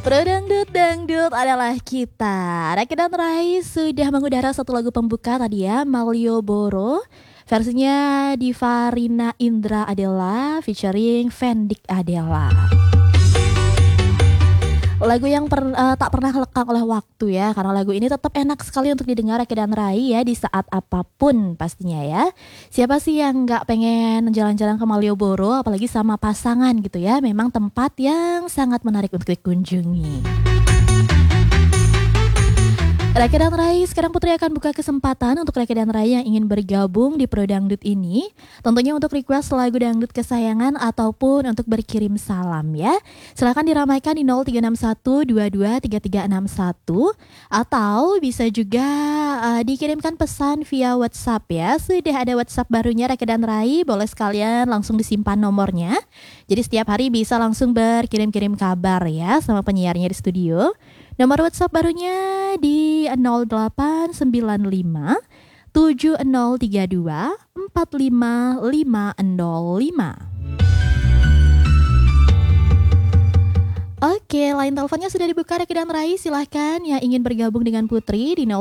Pro Dangdut Dangdut adalah kita. Raki dan Rai sudah mengudara satu lagu pembuka tadi ya, Malioboro. Versinya Diva Rina Indra Adela featuring Fendik Adela. Lagu yang tak pernah lekang oleh waktu ya, karena lagu ini tetap enak sekali untuk didengar Raki dan Rai ya di saat apapun pastinya ya. Siapa sih yang nggak pengen jalan-jalan ke Malioboro apalagi sama pasangan gitu ya. Memang tempat yang sangat menarik untuk dikunjungi. Raki dan Rai, sekarang Putri akan buka kesempatan untuk Raki dan Rai yang ingin bergabung di Pro Dangdut ini. Tentunya untuk request lagu dangdut kesayangan ataupun untuk berkirim salam ya. Silahkan diramaikan di 0361223361 atau bisa juga dikirimkan pesan via WhatsApp ya. Sudah ada WhatsApp barunya Raki dan Rai, boleh sekalian langsung disimpan nomornya. Jadi setiap hari bisa langsung berkirim-kirim kabar ya sama penyiarnya di studio. Nomor WhatsApp barunya di 0895 7032 45505. Oke, line teleponnya sudah dibuka Raki dan Rai. Silahkan yang ingin bergabung dengan Putri di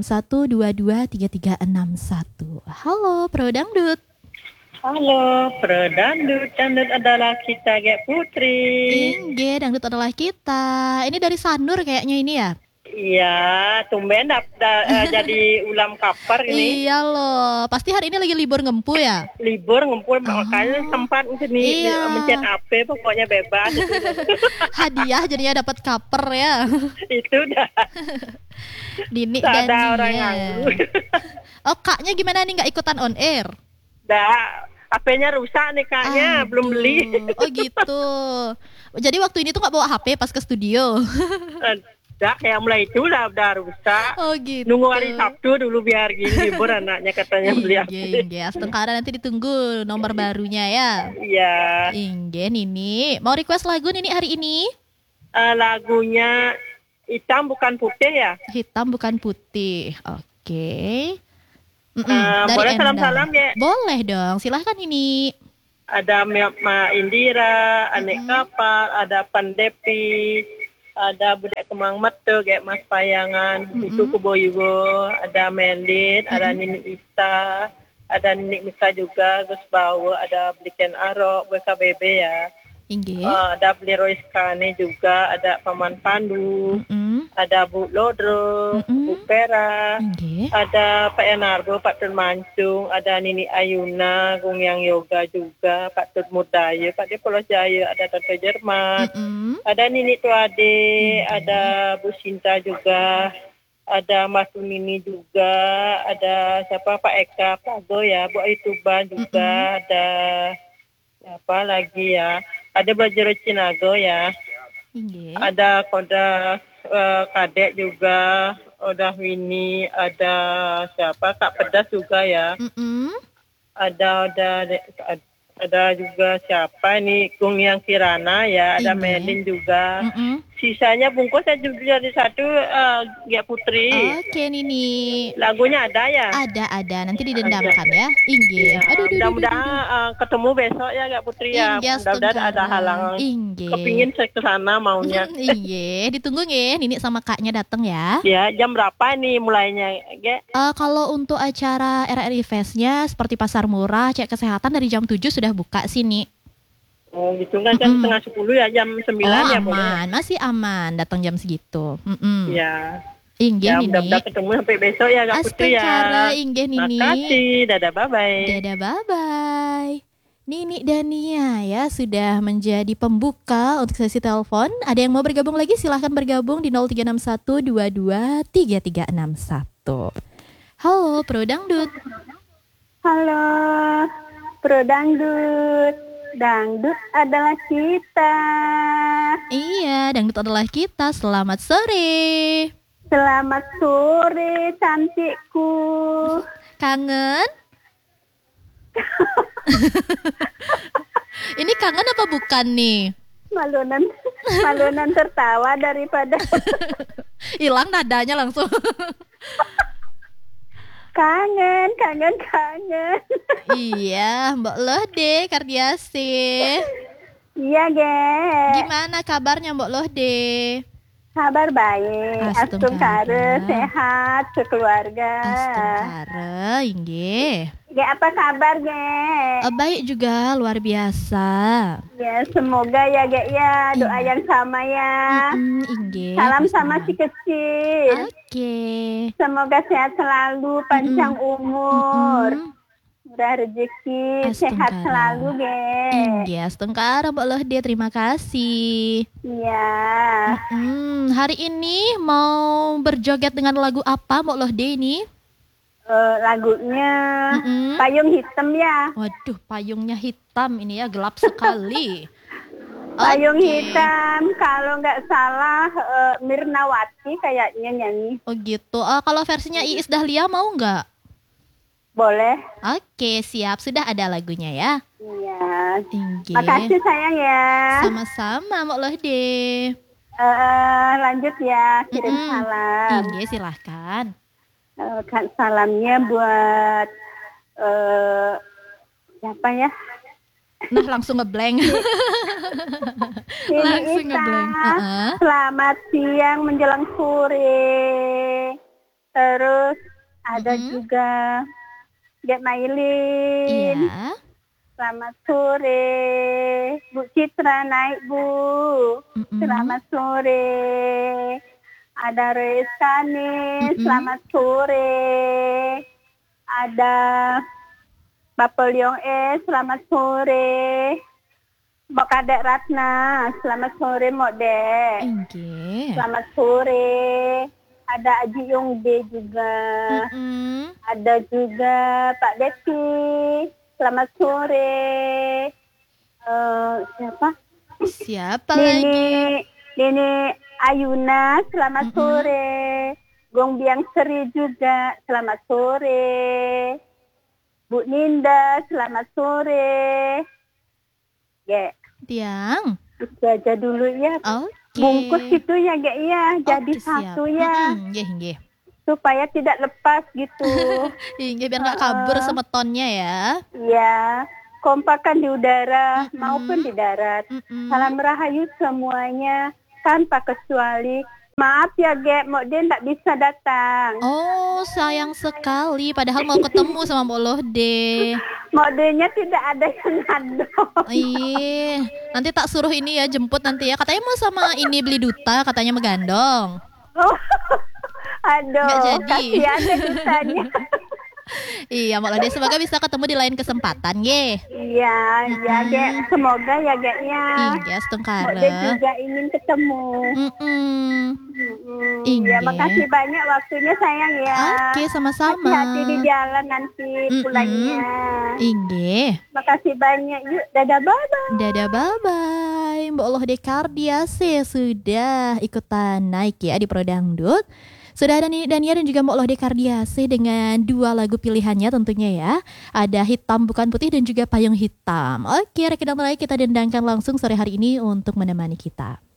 0361223361. Halo, Pro Dangdut. Halo, Pro Dangdut. Dangdut adalah kita, Gek Putri. Ingge, dangdut adalah kita. Ini dari Sanur kayaknya ini ya? Iya, tumben jadi ulam kapar ini. Iya loh, pasti hari ini lagi libur ngempu ya? Libur ngumpul, makanya sempat sini mencet HP, pokoknya bebas. Hadiah jadinya dapat kaper ya. Itu dah. Dini tak dan ada orang Nia. nganggur. Oh, kaknya gimana nih nggak ikutan on air? Dah, HP-nya rusak nih kaknya, belum beli. Oh gitu. Jadi waktu ini tuh nggak bawa HP pas ke studio. Dah, kayak mulai itu udah rusak. Oh gitu. Nunggu hari Sabtu dulu biar gini libur anaknya katanya beli HP. Iya, setengkara nanti ditunggu nomor barunya ya. Iya. Ingge, Nini. Mau request lagu Nini hari ini? Lagunya hitam bukan putih ya. Hitam bukan putih. Oke. Boleh salam-salam ya. Boleh dong, silahkan ini. Ada Ma Indira, Anek Kapal, ada Pandepi, ada Budak Kemang Metu, kayak Mas Payangan, itu Kuboyugo, ada Melit, ada Nini Ista, ada Nini Misa juga, Gus Bawa, ada Bliken Arok, BKBB ya. Ada Beli Royce Kane juga, ada Paman Pandu, ada Bu Lodro, Bu Pera, ada Pak Enarbo, Pak Tun Mancung, ada Nini Ayuna, Gung Yang Yoga juga, Pak Tun Mudaya, Pak Depolo Jaya, ada Tante Jerman, ada Nini Tuade, ada Bu Sinta juga, ada Mas Nini juga, ada siapa Pak Eka, Pak Goya, Bu Aituba juga, ada siapa lagi ya? Ada Bajero Cinago ya. Ada Koda Kadek juga, ada Winnie, ada siapa Kak Pedas juga ya. Ada juga siapa nih Gung Yang Kirana ya, ada Melin juga. Sisanya bungkus saya juga di satu Gek Putri. Oke Nini. Lagunya ada ya? Ada. Nanti didendamkan ya. Ingge. Mudah-mudahan ketemu besok ya Gek Putri ya. Mudah-mudahan ada halangan. Kepingin saya ke sana maunya. Iya, ditunggu nge. Nini sama kaknya datang ya. Ya, jam berapa nih mulainya, Gek? Kalau untuk acara RRI Fest-nya seperti pasar murah, cek kesehatan dari jam 7 sudah buka sini. Oh gitu kan, jam setengah 10 ya, jam 9 ya aman, boleh. Masih aman datang jam segitu. Ya. Ingge Ya, Nini. mudah-mudahan ketemu sampai besok ya Kak Putri ya. Astagfirullah, Ingge Nini. Makasih, dadah bye-bye. Dadah bye-bye. Nini dan Nia ya sudah menjadi pembuka untuk sesi telepon. Ada yang mau bergabung lagi silahkan bergabung di 0361223361. Halo Pro Dangdut. Halo Pro Dangdut. Dangdut adalah kita. Iya, dangdut adalah kita. Selamat sore. Selamat sore, cantikku. Kangen? Ini kangen apa bukan nih? Malunan tertawa daripada hilang nadanya langsung. Kangen. Iya, Mbak Lohde Kardiasi. Iya, Ge. Gimana kabarnya Mbak Lohde? Kabar baik. Astungkara sehat sekeluarga. Astungkara, inggih. Ge apa kabar ge? Baik juga, luar biasa. Ya semoga ya ge ya doa yang sama ya. Inggih. Salam sama si kecil. Oke. Semoga sehat selalu, panjang umur. Murah rezeki, sehat selalu, ge. Inggih, astungkara Mbak Lohde, terima kasih. Iya. Hari ini mau berjoget dengan lagu apa Mbak Lohde ini? Lagunya Payung Hitam ya. Waduh, payungnya hitam ini ya, gelap sekali. Payung Hitam, kalau nggak salah Mirnawati kayaknya nyanyi. Oh gitu. Kalau versinya Iis Dahlia mau nggak? Boleh. Oke, siap. Sudah ada lagunya ya. Iya. Inggih. Makasih sayang ya. Sama-sama Mbak Lohde. Lanjut ya, kirim salam. Inggih, silahkan. Salamnya buat siapa ya? Nah, langsung ngeblank. Langsung ngeblank. Selamat siang menjelang sore. Terus ada juga Get Mailin. Iya. Selamat sore. Bu Citra naik Bu. Selamat sore. Ada Reskani, selamat sore. Ada Bapak Leong selamat sore. Mbak Kadek Ratna, selamat sore Mbak Dek. Inggih. Selamat sore. Ada Aji Yung D juga. Ada juga Pak Depi, selamat sore. Siapa lagi? Ini Ayuna, selamat sore. Gong Biang Seri juga, selamat sore. Bu Ninda, selamat sore. Tiang. Itu aja dulu ya. Oke. Bungkus itu ya, ya. Jadi satu ya. Inggih. Supaya tidak lepas gitu. Inggih, biar nggak kabur semetonnya ya. Iya. Kompakan di udara maupun di darat. Salam rahayu semuanya tanpa kecuali. Maaf ya, Mbak Den tak bisa datang. Oh, sayang sekali. Padahal mau ketemu sama Mbak Lohde. Modenya tidak ada yang ngado. Nanti tak suruh ini ya, jemput nanti ya. Katanya mau sama ini beli duta, katanya megandong. Oh, aduh, nggak jadi. kasihan deh dutanya. Iya, Mbak Lohde, semoga bisa ketemu di lain kesempatan, ye. Iya, Gek. Semoga ya, Geknya. Iya, setengkara. Mbak juga ingin ketemu. Iya, makasih banyak waktunya sayang ya. Oke, sama-sama. Hati-hati di jalan nanti pulangnya. Inggih. Makasih banyak. Yuk, dadah bye-bye. Dadah bye-bye. Mbak Lohde Kardiase sudah ikutan naik ya di Prodangdut. Sudah ada Dania dan juga Mbak Lohde Kardiase dengan dua lagu pilihannya tentunya ya. Ada Hitam Bukan Putih dan juga Payung Hitam. Oke, rekan dan kita dendangkan langsung sore hari ini untuk menemani kita.